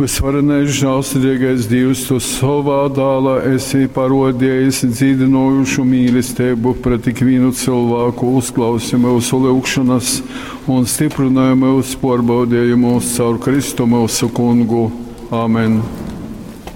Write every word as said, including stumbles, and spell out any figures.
Visvarenais žēlsirdīgais Dievs, tu savā dēlā esi parodījis dzīvinojušu mīlestību pret ikvienu cilvēku, uzklausi mūsu lūgšanas un stiprināja mūsu pārbaudījumus caur Kristu mūsu kungu. Amen.